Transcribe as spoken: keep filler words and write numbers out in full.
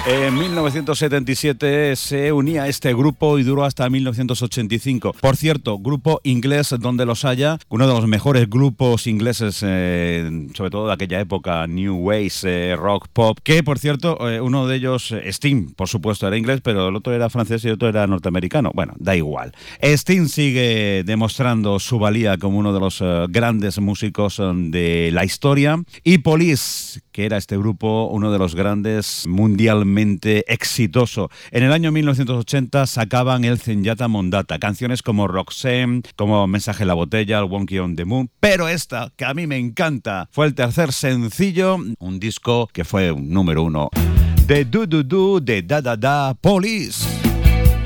En mil novecientos setenta y siete se unía a este grupo y duró hasta mil novecientos ochenta y cinco. Por cierto, grupo inglés donde los haya, uno de los mejores grupos ingleses, eh, sobre todo de aquella época, New Ways, eh, rock, pop, que por cierto, eh, uno de ellos, Sting, por supuesto, era inglés, pero el otro era francés y el otro era norteamericano. Bueno, da igual. Sting sigue demostrando su valía como uno de los uh, grandes músicos um, de la historia. Y Police, que era este grupo, uno de los grandes mundialmente exitoso. En el año mil novecientos ochenta sacaban el Zenyatta Mondatta, canciones como Roxanne, como Mensaje en la botella, el Wonky on the Moon, pero esta, que a mí me encanta, fue el tercer sencillo, un disco que fue un número uno de Do Do Do de Da Da Da Police.